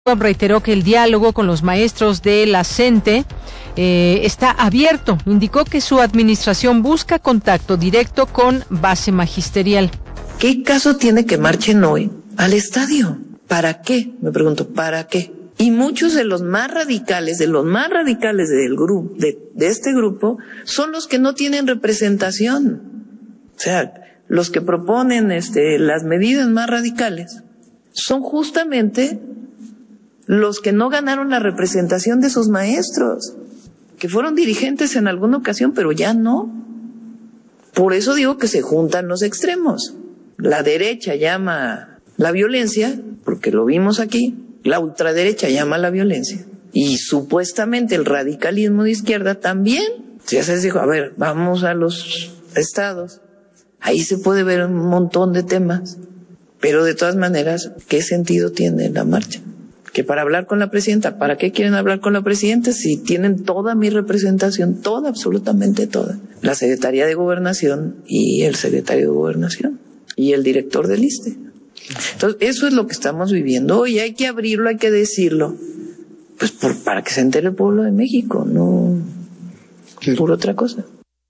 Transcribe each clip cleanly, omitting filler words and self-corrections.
reiteró que el diálogo con los maestros de la CENTE está abierto. Indicó que su administración busca contacto directo con base magisterial. ¿Qué caso tiene que marchen hoy al estadio? ¿Para qué? Me pregunto, ¿para qué? Y muchos de los más radicales, del grupo, de este grupo, son los que no tienen representación. O sea, los que proponen las medidas más radicales son justamente los que no ganaron la representación de sus maestros, que fueron dirigentes en alguna ocasión, pero ya no. Por eso digo que se juntan los extremos. La derecha llama la violencia, porque lo vimos aquí, la ultraderecha llama la violencia, y supuestamente el radicalismo de izquierda también. Ya se dijo, a ver, vamos a los estados, ahí se puede ver un montón de temas, pero de todas maneras, ¿qué sentido tiene la marcha? Que para hablar con la presidenta, ¿para qué quieren hablar con la presidenta si tienen toda mi representación, toda, absolutamente toda? La Secretaría de Gobernación y el secretario de Gobernación y el director del ISSSTE. Entonces, eso es lo que estamos viviendo hoy. Hay que abrirlo, hay que decirlo, pues para que se entere el pueblo de México, no por otra cosa.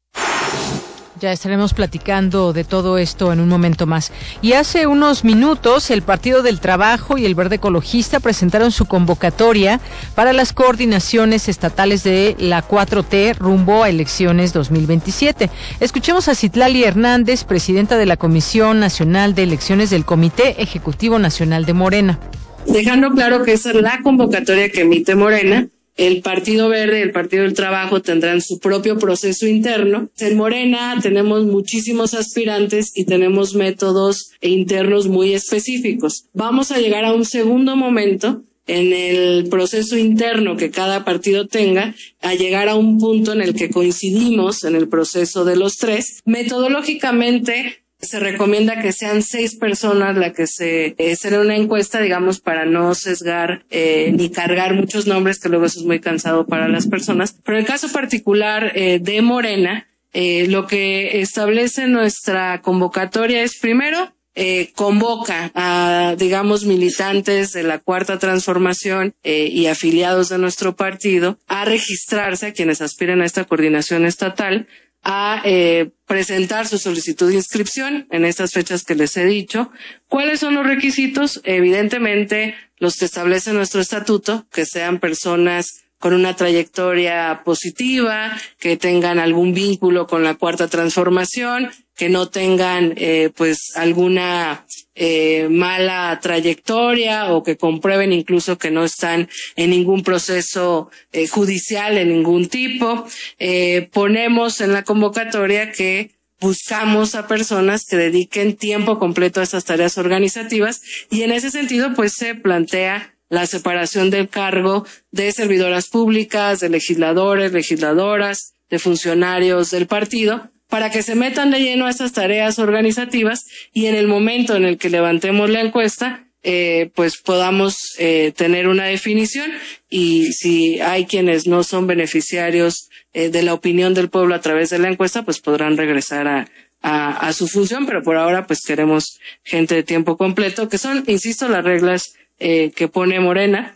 Ya estaremos platicando de todo esto en un momento más. Y hace unos minutos, el Partido del Trabajo y el Verde Ecologista presentaron su convocatoria para las coordinaciones estatales de la 4T rumbo a elecciones 2027. Escuchemos a Citlali Hernández, presidenta de la Comisión Nacional de Elecciones del Comité Ejecutivo Nacional de Morena. Dejando claro que esa es la convocatoria que emite Morena. El Partido Verde y el Partido del Trabajo tendrán su propio proceso interno. En Morena tenemos muchísimos aspirantes y tenemos métodos internos muy específicos. Vamos a llegar a un segundo momento en el proceso interno que cada partido tenga, a llegar a un punto en el que coincidimos en el proceso de los tres. Metodológicamente, se recomienda que sean 6 personas las que se será una encuesta, digamos, para no sesgar ni cargar muchos nombres, que luego eso es muy cansado para las personas. Pero en el caso particular de Morena, lo que establece nuestra convocatoria es, primero, convoca a, digamos, militantes de la Cuarta Transformación y afiliados de nuestro partido a registrarse, a quienes aspiren a esta coordinación estatal, a presentar su solicitud de inscripción en estas fechas que les he dicho. ¿Cuáles son los requisitos? Evidentemente, los que establece nuestro estatuto, que sean personas con una trayectoria positiva, que tengan algún vínculo con la Cuarta Transformación, que no tengan pues alguna mala trayectoria o que comprueben incluso que no están en ningún proceso judicial de ningún tipo. Ponemos en la convocatoria que buscamos a personas que dediquen tiempo completo a estas tareas organizativas, y en ese sentido pues se plantea la separación del cargo de servidoras públicas, de legisladores, legisladoras, de funcionarios del partido, para que se metan de lleno a esas tareas organizativas, y en el momento en el que levantemos la encuesta, pues podamos tener una definición, y si hay quienes no son beneficiarios de la opinión del pueblo a través de la encuesta, pues podrán regresar a su función, pero por ahora pues queremos gente de tiempo completo, que son, insisto, las reglas que pone Morena.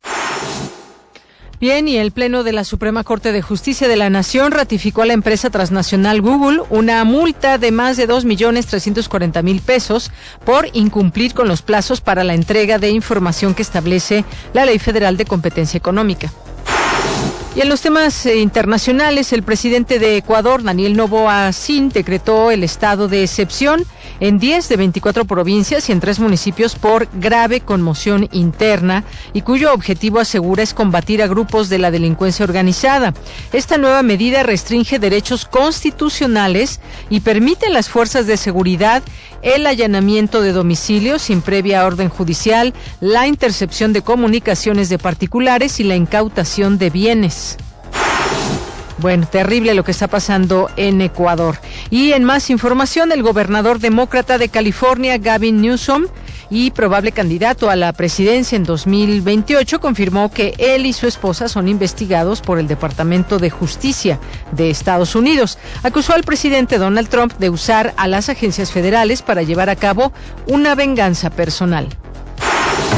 Bien, y el Pleno de la Suprema Corte de Justicia de la Nación ratificó a la empresa transnacional Google una multa de más de 2.340.000 pesos por incumplir con los plazos para la entrega de información que establece la Ley Federal de Competencia Económica. Y en los temas internacionales, el presidente de Ecuador, Daniel Noboa Sin, decretó el estado de excepción en 10 de 24 provincias y en 3 municipios por grave conmoción interna, y cuyo objetivo, asegura, es combatir a grupos de la delincuencia organizada. Esta nueva medida restringe derechos constitucionales y permite a las fuerzas de seguridad el allanamiento de domicilios sin previa orden judicial, la intercepción de comunicaciones de particulares y la incautación de bienes. Bueno, terrible lo que está pasando en Ecuador. Y en más información, el gobernador demócrata de California, Gavin Newsom, y probable candidato a la presidencia en 2028, confirmó que él y su esposa son investigados por el Departamento de Justicia de Estados Unidos. Acusó al presidente Donald Trump de usar a las agencias federales para llevar a cabo una venganza personal.